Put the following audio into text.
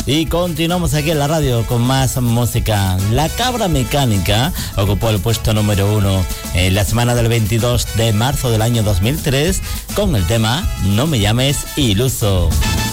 Y continuamos aquí en la radio con más música. La Cabra Mecánica ocupó el puesto número 1 en la semana del 22 de marzo del año 2003 con el tema No me llames iluso.